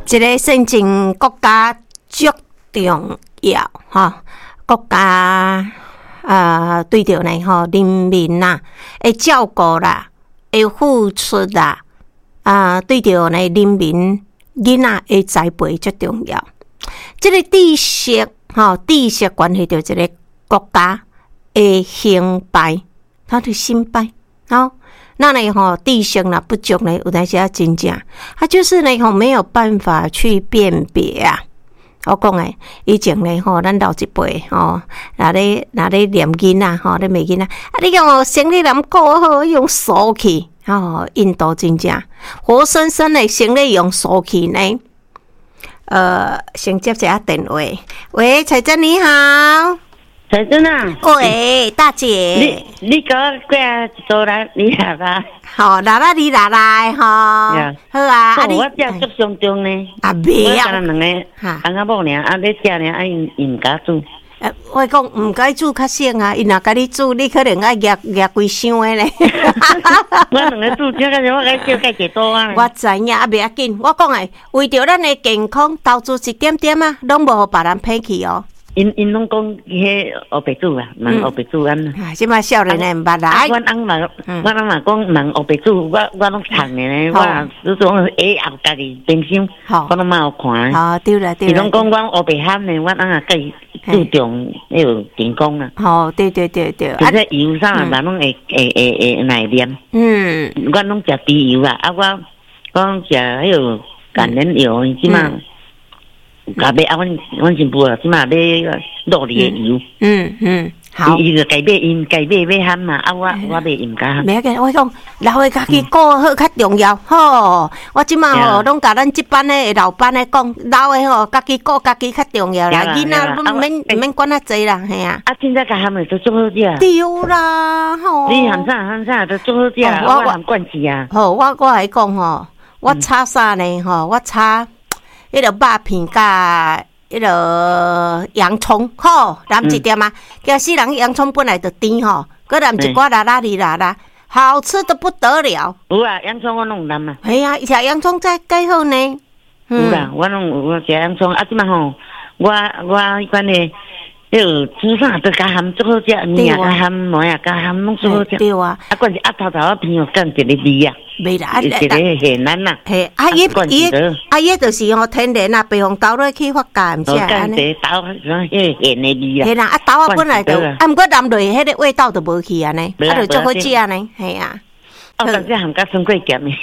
这个先进国家足重要哈，国家对着呢吼人民呐会照顾啦，会付出啦，对着呢人民囡仔的栽培足重要。这个知识吼，知识关系到这个国家的兴败，它的兴败，好。那呢吼，知识呢不足呢，有当时啊真正，他就是呢吼没有办法去辨别啊。我讲诶，以前呢吼，咱老一辈吼，那咧念经啊，吼咧骂经啊，你讲哦，生理男过好用手去，印度真正活生生的生理用手去呢。先接一下电话，喂，彩珍你好。 彩珍啊， 喂，大姐， 你给我过来做来，你来啦。 好，你来吼。好啊， 我这足上中呢。 袂啊， 我两个翁仔某尔，你食尔，伊唔敢煮。 我讲唔该煮较省啊，伊若甲你煮，你可能爱夹规箱的咧。 我两个煮，这个我该少加几多啊？ 我知影，袂要紧。我讲诶，为着咱的健康，投资一点点啊，拢无互别人骗去哦。 因拢讲迄黑白煮啊，问黑白煮安。 即摆少年诶毋捌啦。 我翁嘛讲问黑白煮，我拢读的呢。我只种下后家己冰箱，我拢嘛有看。 哦，对啦。 伊拢讲我黑白咸呢，我翁啊介注重迄个健康啊。 哦，对。 而且油啥人拢会耐念。我拢食猪油啊，我讲食迄个橄榄油，即嘛。甲买阮新妇啊，即马买落里的油。好。伊就家买咸嘛，我买盐加咸。 袂要紧，我讲老的家己顾好较重要。吼，我即马吼拢甲咱即班的老班的讲，老的吼家己顾家己较重要啦。囡仔免管遐济啦，嘿啊。 凊彩甲咸的都足好食。 对啦，吼。 你咸啥都足好食，我咸惯子啊。 好，我来讲吼，我炒啥呢？吼，我炒。迄个肉片甲迄个洋葱，吼，淋一点啊。惊死人洋葱本来就甜吼，佮淋一寡辣，好吃得不得了。 有啊，洋葱我拢淋啊。 系啊，食洋葱才介好呢。 有啦，我拢有食洋葱，即嘛吼，我迄款的。煮啥都加咸，足好食，面也加咸，糜也加咸，拢足好食。 对啊， 关键头片又干一个味啊， 袂啦， 一个咸难呐。 嘿，伊就是吼天然啊，白红豆落去发酵，毋是安尼。 豆迄咸的味啊。 嘿啦，豆啊本来就，毋过淋落迄个味道就无去安尼，就足好食安尼，嘿啊。 但是含甲酸桂咸的。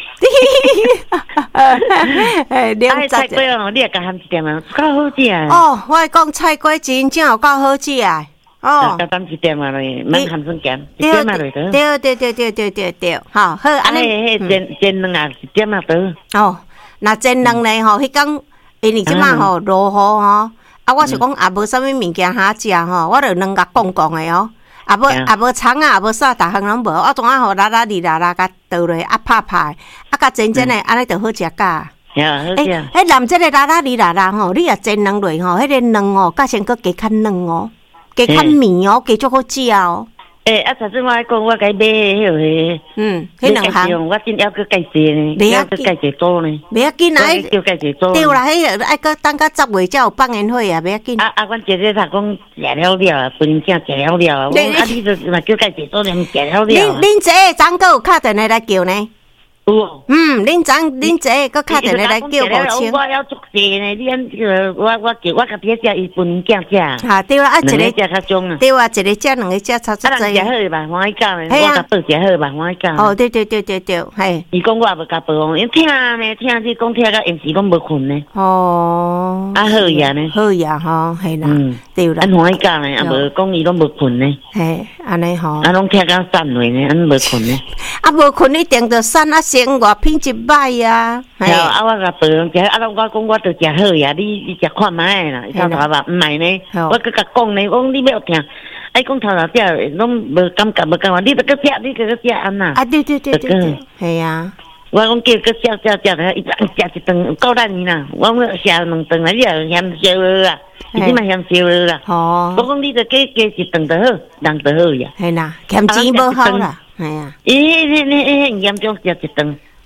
菜粿哦，你也加咸一点啊，够好食啊！ 哦，我讲菜粿真正有够好食啊！哦， 加淡一点啊嘞，免含酸咸，一点啊落得。 对，好，好安尼。 迄煎卵啊，一点啊得。 哦，那煎卵咧吼，迄讲因为即马吼落雨吼，我是讲也无啥物物件好食吼，我着卵甲讲的哦。也无葱啊，也无啥，逐项拢无。我总啊吼，辣甲倒落，拍，甲煎的，安尼就好食噶。迄淋这个辣吼，你若煎卵落吼，迄个卵哦，甲先搁加较软哦，加较绵哦，加足好食哦。 头先我讲，我该买迄个， 迄两项， 我真要搁介济呢，要搁介济多呢。 袂要紧啊， 叫介济多。 对啦，迄爱搁等到10月才有放烟火啊，袂要紧。 阮姐姐她讲食了啊，本正食了啊。你就嘛叫介济多，连食了。 恁姐昨搁有敲电话来叫呢？ 有。 恁姐搁敲电话来叫无清。 我要足济呢，你安我甲别食伊本正食。 哈，对啦，一个食较中啊。 对啊，一个食两个食差足济。 食好吧，欢喜教呢。我甲报食好吧，欢喜教。 哦，对，嘿。 伊讲我也无甲报，因听你讲听到延时拢无困呢。 哦。 好呀呢。 好呀吼，系啦。对啦。 欢喜教呢，也无讲伊拢无困呢。 嘿，安尼吼。 拢听到散落呢，无困呢。 无困一定着散生活品质歹啊！ 我甲别人食，我讲我着食好呀，你食看卖啦，头头吧，唔系呢，我佮甲讲呢，我讲你要听，讲头头食拢无感觉，你着佮食，你着佮食安那？ 对，系啊！ 我讲叫佮食咧，伊食一顿够咱啦，我食两顿啦，你又嫌少啊，伊即嘛嫌少啦。哦，我讲你着加一顿就好，人就好呀。 系啦，嫌钱无好啦。系啊， 严重食一顿，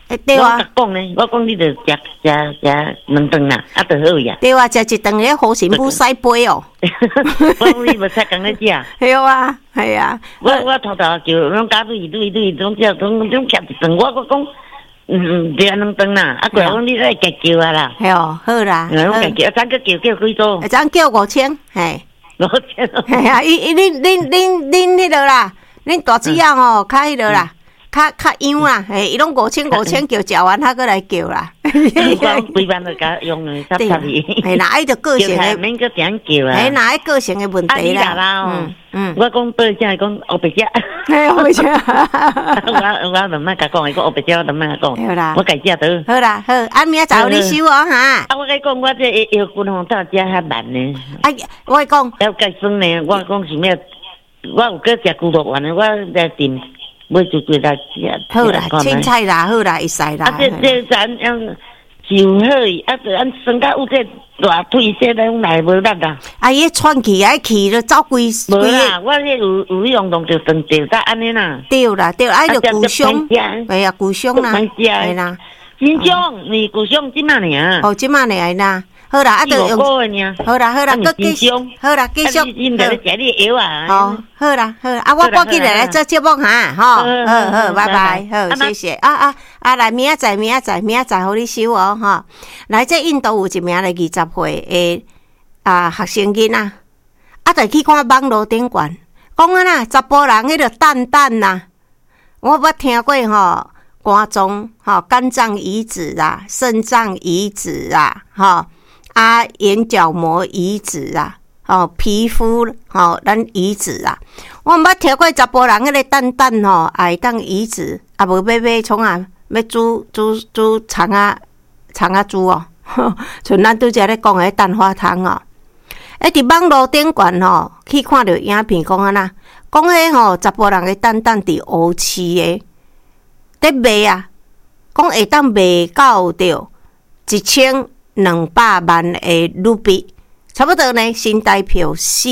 对啊。 我讲呢，我讲你着食两顿啦，啊就好呀。 对啊，食一顿咧，好心不使杯哦。 我你无使讲咧食。 系啊，系啊。 我头叫拢加对，拢叫拢吃一顿，我讲。食两顿啦，啊，过讲你来加叫啊啦， 系哦，好啦， 我加叫，咱个叫几多？ 咱叫5000，嘿 ，5000， 系啊，恁迄落啦，恁大姊仔吼，较迄落啦，较样啦，嘿，伊拢5000叫，食完他过来叫啦。 我规班都甲用咧，插伊。 系啦，伊就个性诶， 免个点叫啊。 系哪个个性诶问题啦？ 我讲对正讲黑白食。 嘿，黑白食。 我就莫甲讲，我黑白食我就莫甲讲。 好啦， 我家食倒。 好啦，好，啊明仔载你收哦哈。 啊，我甲讲，我这腰骨吼到食较慢呢。 哎，我讲。 要改酸呢，我讲是咩？我有搁食骨头丸呢，我在店买就几来食。 好啦，凊彩啦，好啦，会使啦。 啊，这咱要就好，啊，就咱身家有这大腿，这拢来无力啦。 啊，伊喘气啊，气就走规。 无啦，我这有运动就长掉得安尼啦。 对啦，对，啊，就骨伤，哎呀，骨伤啦， 系啦。真种，你骨伤即嘛尔？ 哦，即嘛尔啦。好啦，啊，就用。好啦，搁继续。好啦，继续。 你得食你药啊。 哦，好啦，好，啊，我赶紧来做节目哈，吼，好，拜拜，好，谢谢。来，明仔载，互你收哦，吼。来，这印度有一名咧20岁诶学生囡仔，就去看网络顶悬，讲啊啦，查甫人迄个蛋呐，我捌听过吼，肝脏吼，肝脏移植啊，肾脏移植啊，吼。眼角膜移植啊，皮肤咱移植啊，我毋捌听过查甫人迄个蛋吼，会当移植，啊无要创啊，要煮肠仔煮哦，像咱拄则咧讲诶蛋花汤哦，伫网络顶悬吼，去看着影片讲啊啦，讲迄吼查甫人诶蛋伫乌市诶，伫卖啊，讲会当卖到着1200万的卢比，差不多呢，新台票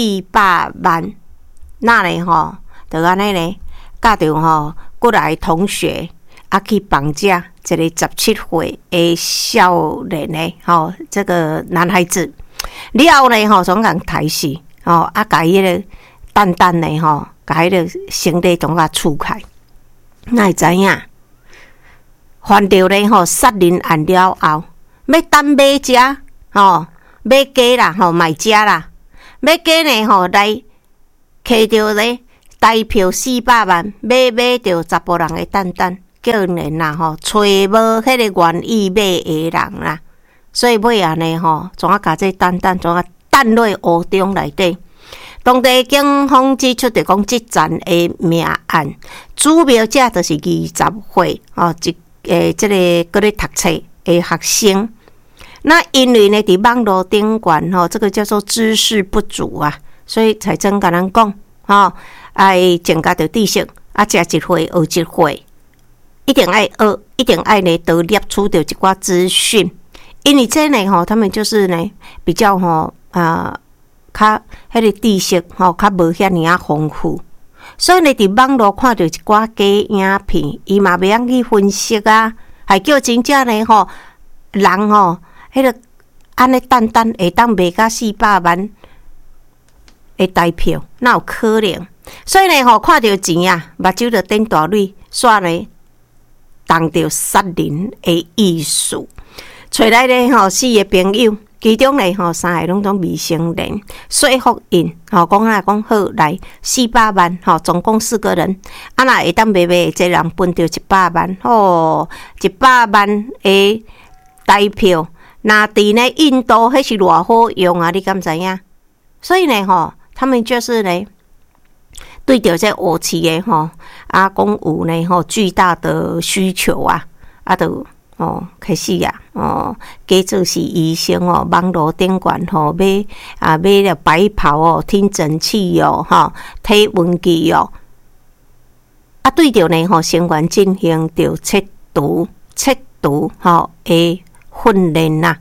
400万。那呢吼，就安尼呢，教着吼过来同学去绑架一个17岁的少年呢，这个男孩子，了后呢吼，总共杀死，甲迄个蛋呢吼，甲迄个身体总甲除开，那会知影？犯着呢吼杀人案了后。要等买食买鸡啦买食啦，买鸡呢来摕着咧台票400万，买着查甫人的蛋，叫人啦找无迄个愿意买的人啦，所以尾啊呢怎啊甲这蛋怎啊等落湖中内底。当地警方指出，着讲即件的命案，主谋者就是20岁即个搁咧读册的学生。那因为呢，伫网络顶悬这个叫做知识不足啊，所以才真甲咱讲爱增加着知识，食一回学一回，一定爱学，一定爱呢多摄取着一寡资讯，因为这呢他们就是呢比较较迄个知识较无遐尔啊丰富，所以呢伫网络看到一寡假影片，伊嘛袂晓去分析啊，还叫真正呢人迄个安尼蛋会当卖到400万的台票，哪有可能？所以呢，看到钱啊，目睭就瞪大蕊，煞呢动着杀人的意思。找来呢4个朋友，其中呢3个拢总未成年，说服因讲好来400万总共4个人，若会当卖一个人分着100万100万的台票。那伫呢印度迄是偌好用啊！你敢知影？所以呢他们就是呢对着这乌市的讲有呢巨大的需求啊，就开始啊假做是医生网络顶悬买了白袍听诊器体温计对着呢成员进行着测毒的训练呐，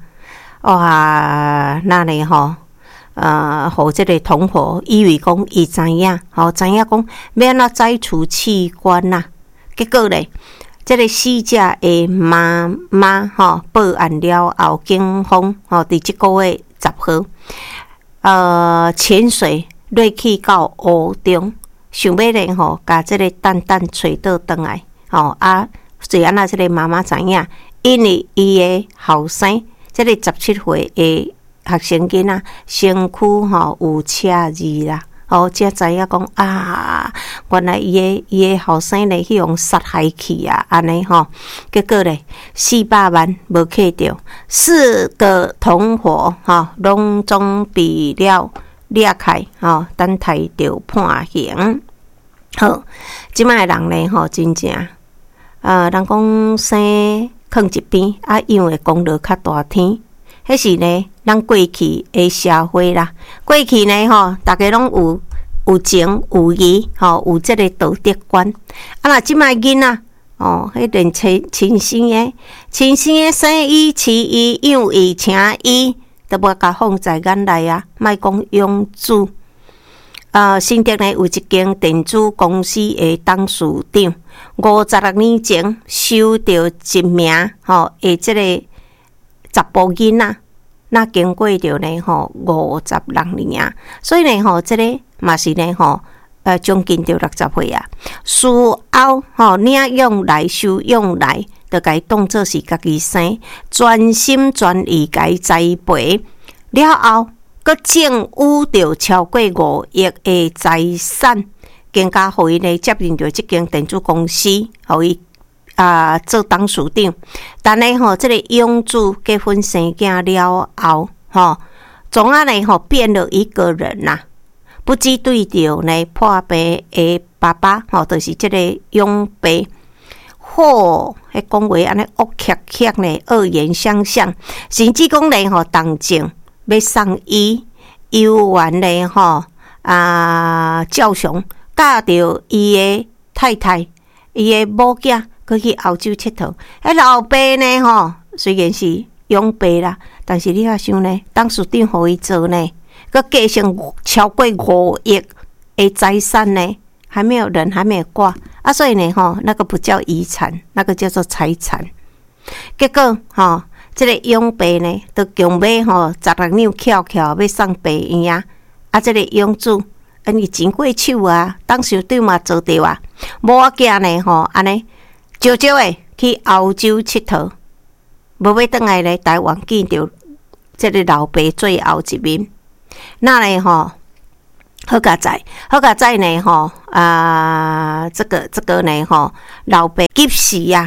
那里互这个同伙以为讲伊知影讲要安怎摘除器官呐，结果咧这个死者的妈妈报案了后，警方伫即个月10号，潜水落去到湖中，想要咧甲这个蛋蛋找倒转来，虽然这个妈妈知影，因为伊的后生，这个17岁的学生囡仔身躯有车字啦。才知影讲原来伊的后生咧去用杀害去啊，安尼结果咧400万无摕着，4个同伙拢总被了抓开等待着判刑。好，即摆人咧真正人讲生囥一边因为功劳较大天。迄是呢，咱过去的社会啦。过去呢，大家拢有情有义，有这个道德观。若即摆囡仔，迄连亲生的生伊饲伊养伊请伊，都无甲放在眼内啊！莫讲养子。新竹呢有一间电子公司的董事长，56年前收到一名的这个查甫囡仔，那经过着呢56年，所以呢这个嘛是呢将近着60岁啊。事后领养来收养来，就甲伊当作是家己生，全心全意甲伊栽培了后，佮政府着超过5亿的财产，更加互伊呢接任着即间电子公司，互伊做董事长。但呢这个养子结婚生囝了后，总呢变了一个人呐。不只对着呢破病的爸爸，就是这个养爸，迄讲话安尼恶客客呢，恶言相向，甚至讲呢动静要送伊游玩呢照常教着伊的太太，伊的某囝。佮去澳洲佚佗，老爸呢虽然是养爸啦，但是你遐想呢，董事长互伊做呢，佮继承超过5亿的财产呢，还没有挂所以呢那个不叫遗产，那个叫做财产。结果这个养爸呢，都强要16扭翘要送病院这个养子，因为钱过手啊，董事长嘛做着啊，无我囝呢安尼。少少诶，去澳洲佚佗，无要转来咧台湾见着这个老爸最后一面。那呢好佳哉呢这个呢老爸急死啊！